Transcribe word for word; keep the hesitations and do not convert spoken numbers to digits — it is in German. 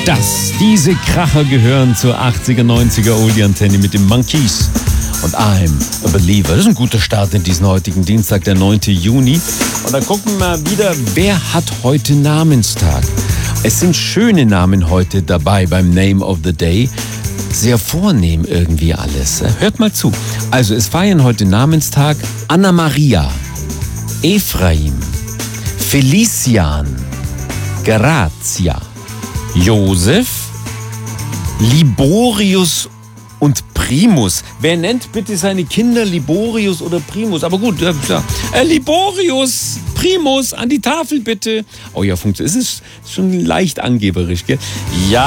Das, diese Kracher gehören zur achtziger, neunziger Oldie-Antenne mit den Monkees und I'm a Believer. Das ist ein guter Start in diesen heutigen Dienstag, der neunten Juni. Und dann gucken wir mal wieder, wer hat heute Namenstag. Es sind schöne Namen heute dabei beim Name of the Day. Sehr vornehm irgendwie alles. Hört mal zu. Also es feiern heute Namenstag Anna Maria, Ephraim, Felician, Grazia, Josef, Liborius und Primus. Wer nennt bitte seine Kinder Liborius oder Primus? Aber gut, ja, äh, Liborius, Primus, an die Tafel bitte. Oh ja, funktioniert. Es ist schon leicht angeberisch, gell? Ja.